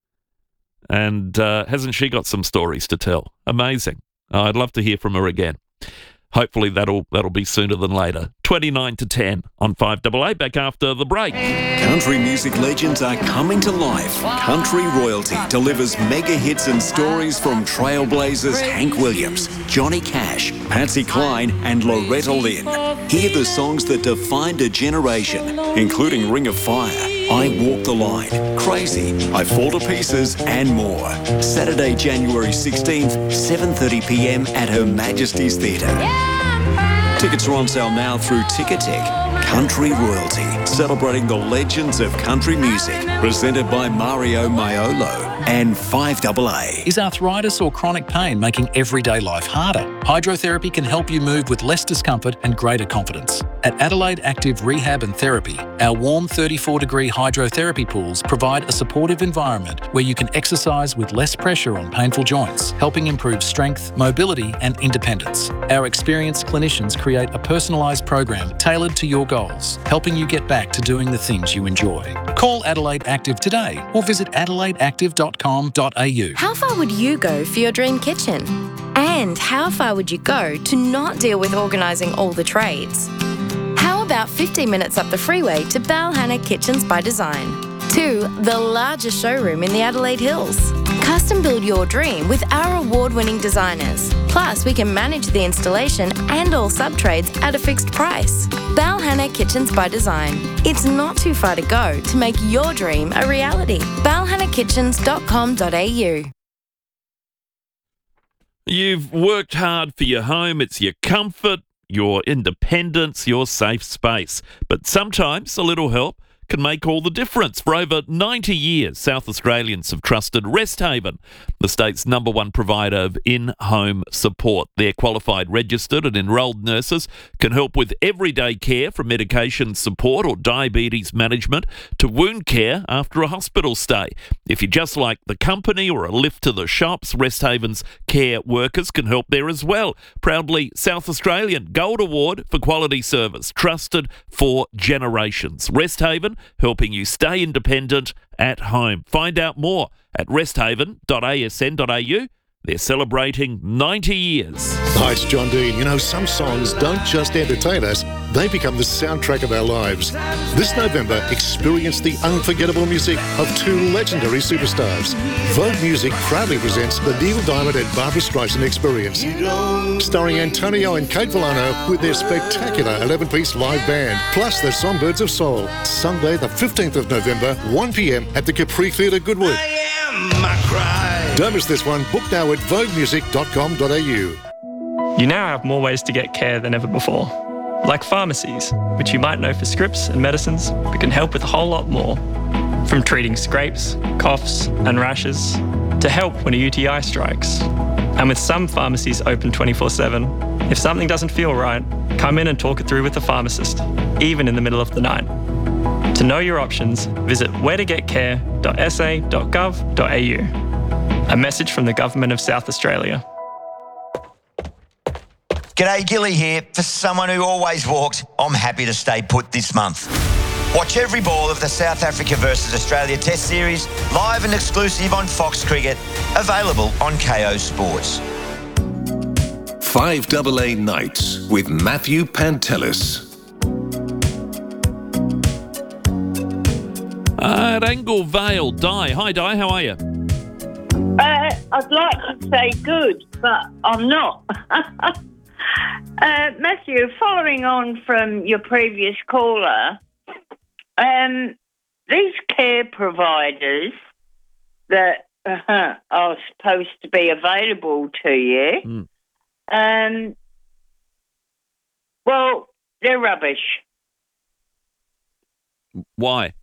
And hasn't she got some stories to tell? Amazing. I'd love to hear from her again. Hopefully that'll be sooner than later. 29 to 10 on 5AA, back after the break. Country music legends are coming to life. Country Royalty delivers mega hits and stories from trailblazers Hank Williams, Johnny Cash, Patsy Cline and Loretta Lynn. Hear the songs that defined a generation, including Ring of Fire, I Walk the Line, Crazy, I Fall to Pieces and more. Saturday, January 16th, 7:30pm at Her Majesty's Theatre. Tickets are on sale now through Ticketek. Country Royalty, celebrating the legends of country music. Presented by Mario Maiolo and 5AA. Is arthritis or chronic pain making everyday life harder? Hydrotherapy can help you move with less discomfort and greater confidence. At Adelaide Active Rehab and Therapy, our warm 34-degree hydrotherapy pools provide a supportive environment where you can exercise with less pressure on painful joints, helping improve strength, mobility and independence. Our experienced clinicians create a personalised program tailored to your goals, helping you get back to doing the things you enjoy. Call Adelaide Active today or visit adelaideactive.com.au. How far would you go for your dream kitchen? And how far would you go to not deal with organising all the trades? How about 15 minutes up the freeway to Balhanna Kitchens by Design? To the largest showroom in the Adelaide Hills. Custom build your dream with our award-winning designers. Plus, we can manage the installation and all sub-trades at a fixed price. Balhanna Kitchens by Design. It's not too far to go to make your dream a reality. balhannakitchens.com.au. You've worked hard for your home. It's your comfort, your independence, your safe space. But sometimes a little help can make all the difference. For over 90 years, South Australians have trusted Resthaven, the state's #1 provider of in-home support. Their qualified, registered and enrolled nurses can help with everyday care from medication support or diabetes management to wound care after a hospital stay. If you just like the company or a lift to the shops, Resthaven's care workers can help there as well. Proudly South Australian Gold Award for quality service, trusted for generations. Resthaven, helping you stay independent at home. Find out more at resthaven.asn.au. They're celebrating 90 years. Hi, it's John Dean. You know, some songs don't just entertain us, they become the soundtrack of our lives. This November, experience the unforgettable music of two legendary superstars. Vogue Music proudly presents the Neil Diamond and Barbra Streisand Experience, starring Antonio and Kate Villano with their spectacular 11-piece live band, plus the Songbirds of Soul. Sunday, the 15th of November, 1pm at the Capri Theatre, Goodwood. Don't miss this one. Book now at voguemusic.com.au. You now have more ways to get care than ever before, like pharmacies, which you might know for scripts and medicines, but can help with a whole lot more. From treating scrapes, coughs and rashes, to help when a UTI strikes. And with some pharmacies open 24/7, if something doesn't feel right, come in and talk it through with the pharmacist, even in the middle of the night. To know your options, visit wheretogetcare.sa.gov.au. A message from the Government of South Australia. G'day, Gilly here. For someone who always walked, I'm happy to stay put this month. Watch every ball of the South Africa versus Australia Test Series, live and exclusive on Fox Cricket, available on KO Sports. 5AA Nights with Matthew Pantelis. At Angle Vale, Di. Hi, Di. How are you? I'd like to say good, but I'm not. Matthew, following on from your previous caller, these care providers that are supposed to be available to you, well, they're rubbish. Why?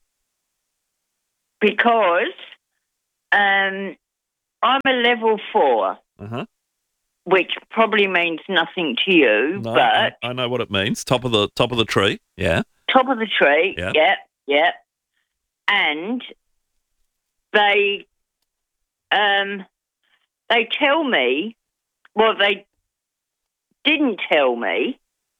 Because I'm a level 4. Which probably means nothing to you, No, but I know what it means. Top of the tree. Yeah. top of the tree. Yeah. Yep. And they tell me, well, they didn't tell me,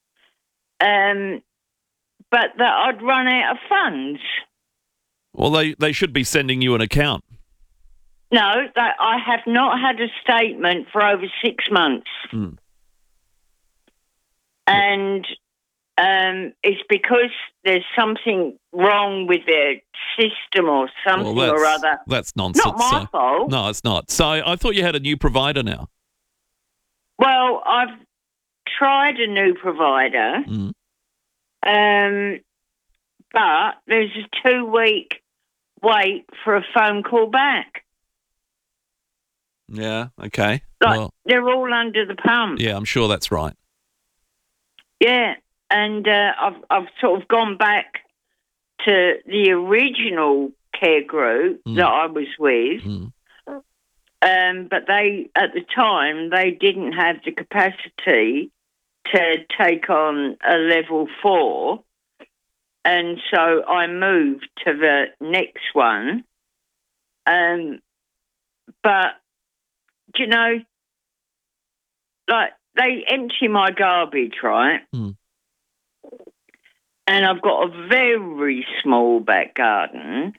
but that I'd run out of funds. Well, they should be sending you an account. No, I have not had a statement for over 6 months. And it's because there's something wrong with their system or something or other. That's nonsense. Not my fault. No, it's not. So I thought you had a new provider now. Well, I've tried a new provider, but there's a 2-week wait for a phone call back. Yeah, okay. They're all under the pump. Yeah, I'm sure that's right. Yeah, and I've sort of gone back to the original care group that I was with, but they, at the time, they didn't have the capacity to take on a level 4, and so I moved to the next one. But, you know, like, they empty my garbage, right? And I've got a very small back garden.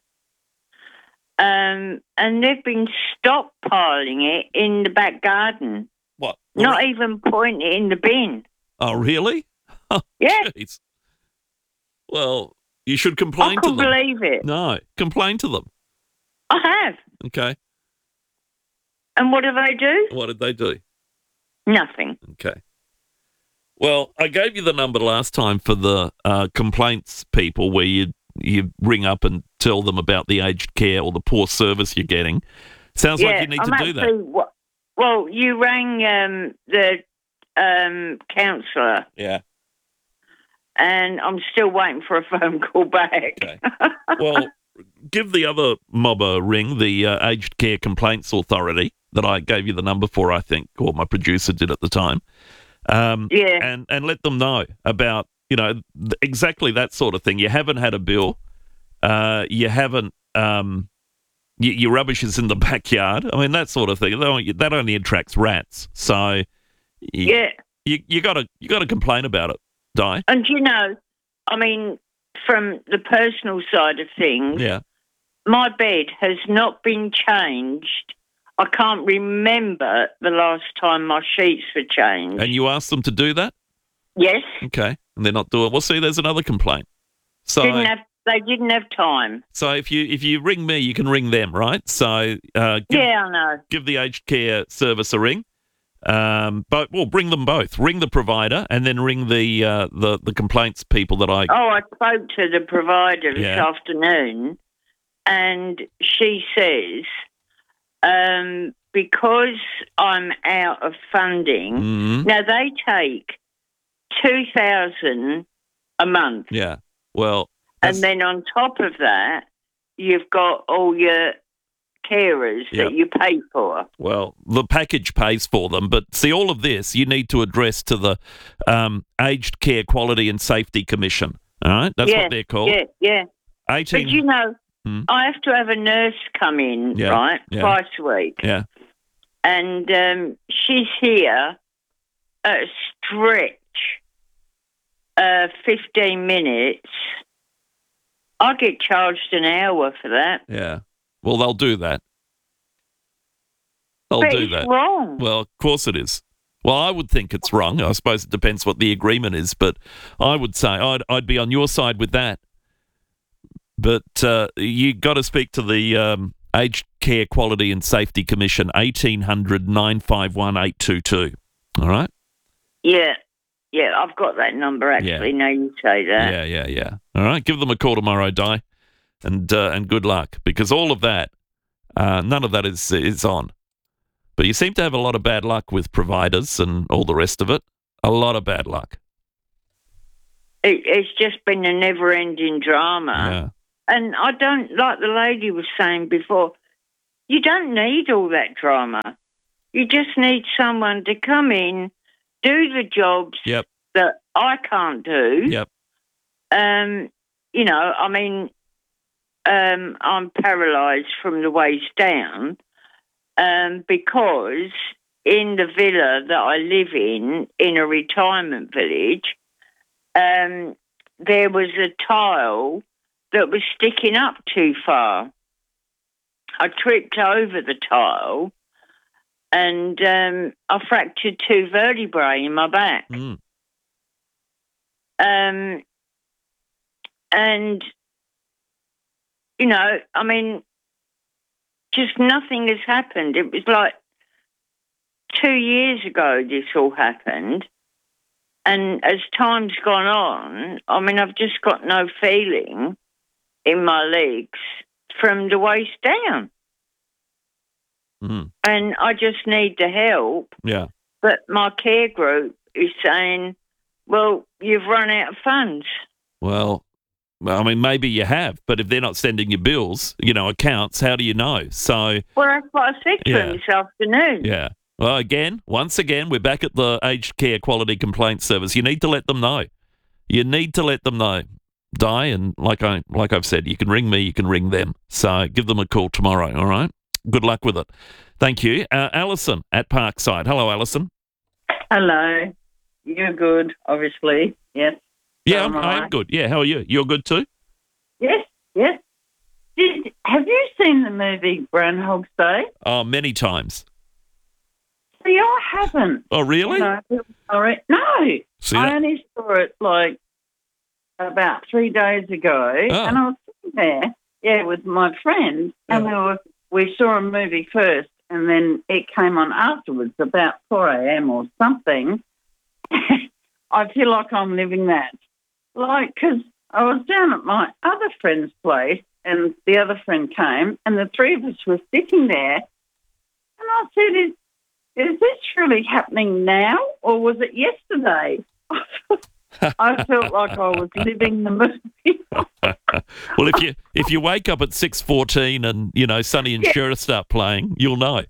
And they've been stockpiling it in the back garden. What? Not even putting it in the bin. Oh, really? Yeah. Jeez. Well, you should complain to them. I couldn't believe it. No, complain to them. I have. Okay. And what do they do? What did they do? Nothing. Okay. Well, I gave you the number last time for the complaints people where you ring up and tell them about the aged care or the poor service you're getting. Sounds like you need to do that. Well, you rang the counsellor. Yeah. And I'm still waiting for a phone call back. Okay. Well, give the other mob a ring, the Aged Care Complaints Authority that I gave you the number for, I think, or my producer did at the time. And let them know about, you know, exactly that sort of thing. You haven't had a bill. You haven't, your rubbish is in the backyard. I mean, that sort of thing. That only attracts rats. So you got to complain about it, Di. And, you know, I mean, from the personal side of things, my bed has not been changed. I can't remember the last time my sheets were changed. And you asked them to do that? Yes. Okay. And they're not doing it. Well, see, there's another complaint. So they didn't have time. So if you ring me, you can ring them, right? So I know. Give the aged care service a ring. Bring them both. Ring the provider and then ring the complaints people that I... Oh, I spoke to the provider this afternoon, and she says, because I'm out of funding, now they take $2,000 a month. Yeah, well... And then on top of that, you've got all your carers that you pay for. Well, the package pays for them, but see, all of this you need to address to the Aged Care Quality and Safety Commission. All right, that's what they're called. Yeah. But you know, I have to have a nurse come in, right, twice a week. Yeah. And she's here at a stretch 15 minutes. I get charged an hour for that. Yeah. Well, they'll do that. They'll do that. It's wrong. Well, of course it is. Well, I would think it's wrong. I suppose it depends what the agreement is, but I would say I'd be on your side with that. But you got to speak to the Aged Care Quality and Safety Commission, 1800 951 822. All right? Yeah. Yeah, I've got that number, actually, now you say that. Yeah. All right, give them a call tomorrow, Di, and good luck, because all of that, none of that is on. But you seem to have a lot of bad luck with providers and all the rest of it. A lot of bad luck. It's just been a never-ending drama. Yeah. And I don't, like the lady was saying before, you don't need all that drama. You just need someone to come in, do the jobs that I can't do. Yep. You know, I mean, I'm paralysed from the waist down because in the villa that I live in a retirement village, there was a tile that was sticking up too far. I tripped over the tile and I fractured 2 vertebrae in my back. And, you know, I mean, just nothing has happened. It was like 2 years ago this all happened. And as time's gone on, I mean, I've just got no feeling in my legs from the waist down. And I just need the help. Yeah. But my care group is saying, well, you've run out of funds. Well, I mean, maybe you have, but if they're not sending you bills, you know, accounts, how do you know? So, well, that's what I said to them this afternoon. Yeah. Well, once again, we're back at the Aged Care Quality Complaint Service. You need to let them know. You need to let them know, Di, and like I've said, you can ring me, you can ring them. So give them a call tomorrow, all right? Good luck with it. Thank you. Alison at Parkside. Hello, Alison. Hello. You're good, obviously. Yes. Yeah, I am good. Yeah, how are you? You're good too? Yes. Have you seen the movie Groundhog's Day? Oh, many times. See, I haven't. Oh, really? No. See I that? only saw it like about 3 days ago, and I was sitting there, with my friend, and we saw a movie first, and then it came on afterwards, about 4 a.m. or something. I feel like I'm living that. Like, because I was down at my other friend's place, and the other friend came, and the three of us were sitting there, and I said, is this really happening now, or was it yesterday? I felt like I was living the movie. Well, if you wake up at 6:14 and, you know, Sonny and Cher start playing, you'll know.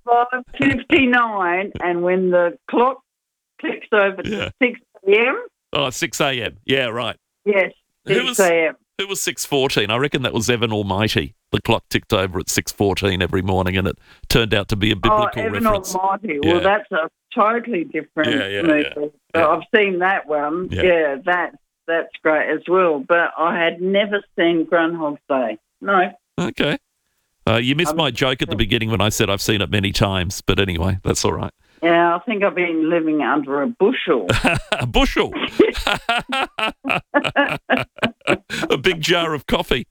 5:59, and when the clock clicks over to 6 a.m. Oh, 6 a.m. Yeah, right. Yes, 6 a.m. Who was 6:14? I reckon that was Evan Almighty. The clock ticked over at 6:14 every morning, and it turned out to be a biblical Evan reference. Almighty. Well, that's a totally different movie. So I've seen that one. Yeah. That's great as well. But I had never seen Groundhog's Day. No. Okay. You missed my joke at the beginning when I said I've seen it many times, but anyway, that's all right. Yeah, I think I've been living under a bushel. A bushel? A big jar of coffee.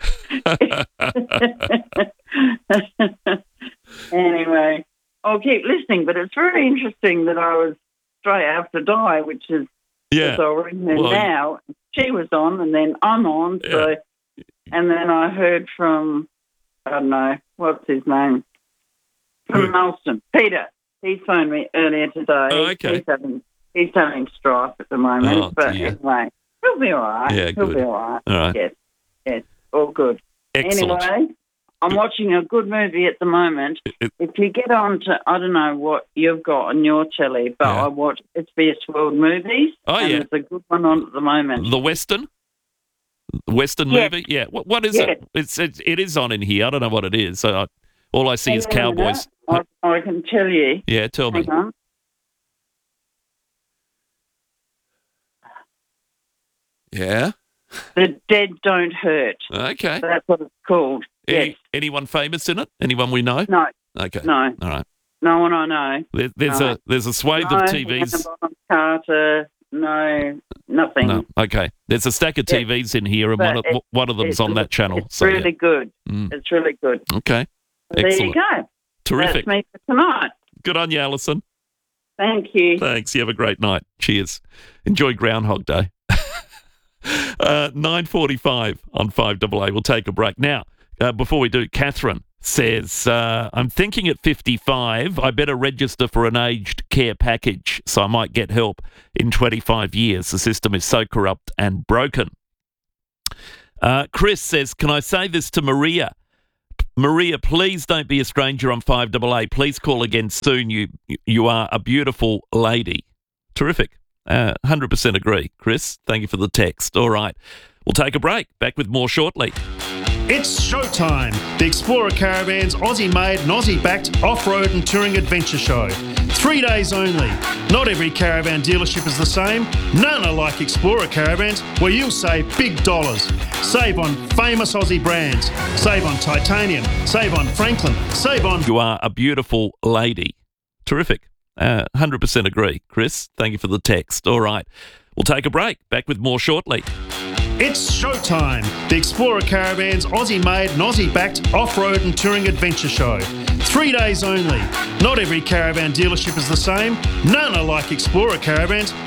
Anyway, I'll keep listening, but it's very interesting that I was straight after Di, which is, I'll ring her now. She was on, and then I'm on, so, and then I heard from, I don't know, what's his name? From Nelson, Peter. He phoned me earlier today. Oh, okay. He's having strife at the moment, but anyway, he'll be all right. Yeah, he'll good. be all right. All right. Yes, all good. Excellent. Anyway, I'm watching a good movie at the moment. If you get on to, I don't know what you've got on your telly, but I watch SBS World Movies. Oh, and yeah. there's a good one on at the moment. The Western movie? Yeah. What is it? It is on in here. I don't know what it is. So all I see is cowboys. I can tell you. Yeah, tell me. Hang on. Yeah. The Dead Don't Hurt. Okay. That's what it's called. Yes. Anyone famous in it? Anyone we know? No. Okay. No. All right. No one I know. There's a swathe of TVs. Hannah Bonham Carter. No, nothing. No. Okay. There's a stack of TVs in here, and one of them's on that channel. It's really good. It's really good. Okay. So Excellent. there you go. Terrific. That's me for tonight. Good on you, Alison. Thank you. Thanks. You have a great night. Cheers. Enjoy Groundhog Day. 9:45 on 5AA. We'll take a break. Now, before we do, Catherine says, I'm thinking at 55, I better register for an aged care package so I might get help in 25 years. The system is so corrupt and broken. Chris says, can I say this to Maria? Maria, please don't be a stranger on 5AA. Please call again soon. You are a beautiful lady. Terrific. 100% agree. Chris, thank you for the text. All right. We'll take a break. Back with more shortly. It's showtime. The Explorer Caravans Aussie-made and Aussie-backed off-road and touring adventure show. 3 days only. Not every caravan dealership is the same. None are like Explorer Caravans, where you'll save big dollars. Save on famous Aussie brands. Save on Titanium. Save on Franklin. Save on... You are a beautiful lady. Terrific. 100% agree. Chris, thank you for the text. All right. We'll take a break. Back with more shortly. It's showtime. The Explorer Caravans Aussie-made and Aussie-backed off-road and touring adventure show. 3 days only. Not every caravan dealership is the same. None are like Explorer Caravans,